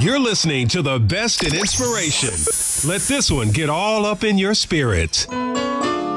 You're listening to the best in inspiration. Let this one get all up in your spirit.